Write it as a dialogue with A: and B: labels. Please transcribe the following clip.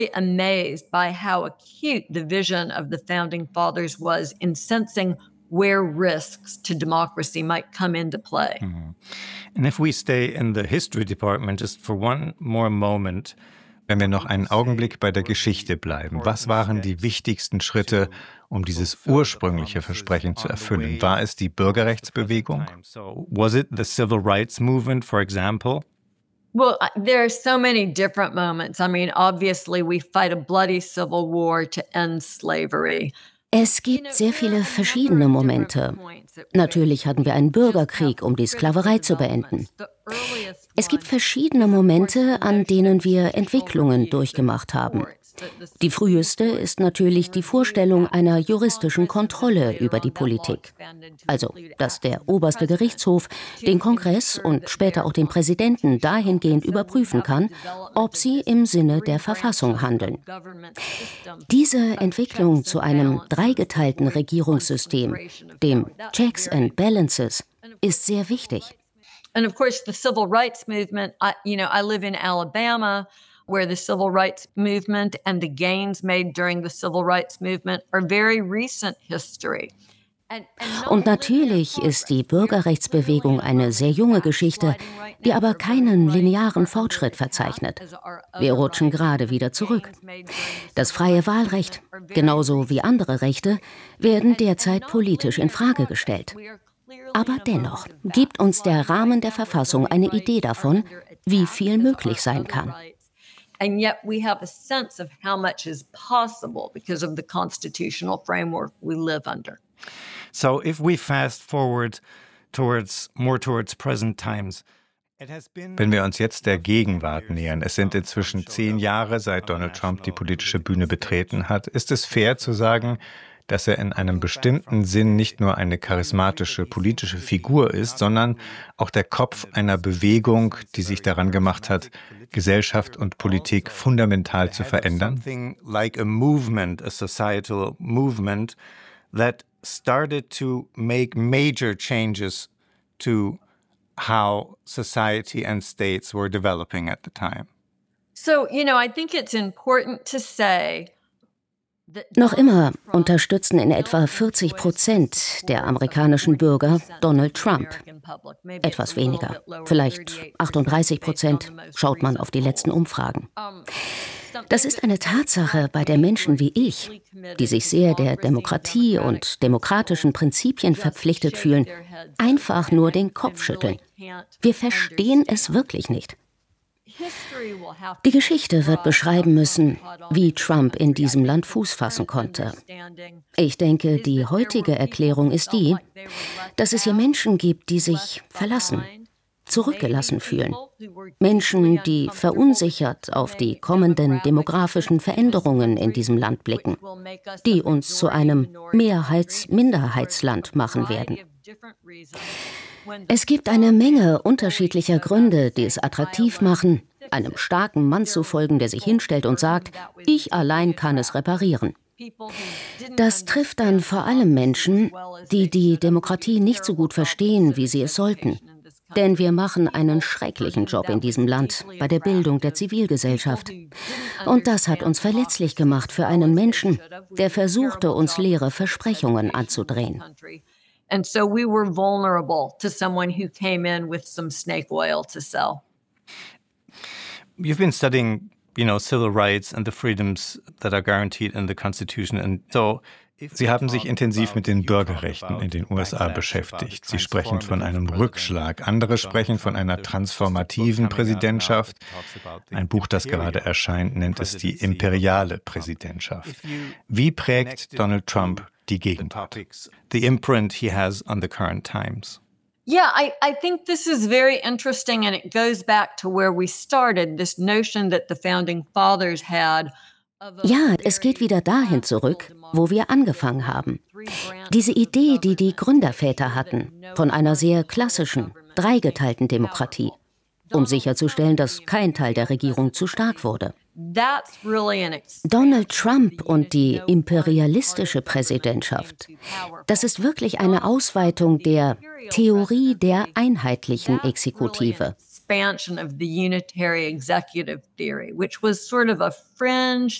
A: amazed by how acute the vision of the founding fathers was in sensing where risks to democracy might come into play.
B: And if we stay in the history department just for one more moment, wenn wir noch einen Augenblick bei der Geschichte bleiben, was waren die wichtigsten Schritte, um dieses ursprüngliche Versprechen zu erfüllen? War es die Bürgerrechtsbewegung? Was it the civil rights movement, for example?
A: Well, there are so many different moments. I mean, obviously, we fight a bloody civil war to end slavery.
C: Es gibt sehr viele verschiedene Momente. Natürlich hatten wir einen Bürgerkrieg, um die Sklaverei zu beenden. Es gibt verschiedene Momente, an denen wir Entwicklungen durchgemacht haben. Die früheste ist natürlich die Vorstellung einer juristischen Kontrolle über die Politik. Also, dass der oberste Gerichtshof den Kongress und später auch den Präsidenten dahingehend überprüfen kann, ob sie im Sinne der Verfassung handeln. Diese Entwicklung zu einem dreigeteilten Regierungssystem, dem Checks and Balances, ist sehr wichtig.
A: And of course, the civil rights movement, I live in Alabama, where the civil rights movement and the gains made during the civil rights movement are very recent history.
C: Und natürlich ist die Bürgerrechtsbewegung eine sehr junge Geschichte, die aber keinen linearen Fortschritt verzeichnet. Wir rutschen gerade wieder zurück. Das freie Wahlrecht, genauso wie andere Rechte, werden derzeit politisch in Frage gestellt. Aber dennoch gibt uns der Rahmen der Verfassung eine Idee davon, wie viel möglich sein kann.
A: And yet we have a sense of how much is possible because of the constitutional framework we live under.
B: So if we fast forward towards present times, wenn wir uns jetzt der Gegenwart nähern, es sind inzwischen 10 Jahre, seit Donald Trump die politische Bühne betreten hat, ist es fair zu sagen, dass er in einem bestimmten Sinn nicht nur eine charismatische politische Figur ist, sondern auch der Kopf einer Bewegung, die sich daran gemacht hat, Gesellschaft und Politik fundamental zu verändern? Something like a movement, a societal movement that started to make major changes to how society and states were developing at the time.
A: So, I think it's important to say
C: Noch immer unterstützen in etwa 40% der amerikanischen Bürger Donald Trump. Etwas weniger, vielleicht 38%, schaut man auf die letzten Umfragen. Das ist eine Tatsache, bei der Menschen wie ich, die sich sehr der Demokratie und demokratischen Prinzipien verpflichtet fühlen, einfach nur den Kopf schütteln. Wir verstehen es wirklich nicht. Die Geschichte wird beschreiben müssen, wie Trump in diesem Land Fuß fassen konnte. Ich denke, die heutige Erklärung ist die, dass es hier Menschen gibt, die sich verlassen, zurückgelassen fühlen. Menschen, die verunsichert auf die kommenden demografischen Veränderungen in diesem Land blicken, die uns zu einem Mehrheits-Minderheitsland machen werden. Es gibt eine Menge unterschiedlicher Gründe, die es attraktiv machen, einem starken Mann zu folgen, der sich hinstellt und sagt, ich allein kann es reparieren. Das trifft dann vor allem Menschen, die die Demokratie nicht so gut verstehen, wie sie es sollten. Denn wir machen einen schrecklichen Job in diesem Land bei der Bildung der Zivilgesellschaft. Und das hat uns verletzlich gemacht für einen Menschen, der versuchte, uns leere Versprechungen anzudrehen.
A: And so we were vulnerable to someone who came in with some snake oil to sell.
B: You've been studying, civil rights and the freedoms that are guaranteed in the Constitution. And so, Sie haben sich intensiv mit den Bürgerrechten in den USA beschäftigt. Sie sprechen von einem Rückschlag. Andere sprechen von einer transformativen Präsidentschaft. Ein Buch, das gerade erscheint, nennt es die imperiale Präsidentschaft. Wie prägt Donald Trump die Gegenwart? The imprint he has on the current times.
A: Yeah, I think this is very interesting, and it goes back to where we started, this notion that the founding fathers had.
C: Ja, es geht wieder dahin zurück, wo wir angefangen haben. Diese Idee, die die Gründerväter hatten, von einer sehr klassischen, dreigeteilten Demokratie, um sicherzustellen, dass kein Teil der Regierung zu stark wurde. Donald Trump und die imperialistische Präsidentschaft, das ist wirklich eine Ausweitung der Theorie der einheitlichen Exekutive.
A: expansion of the unitary executive theory, which was sort of a fringe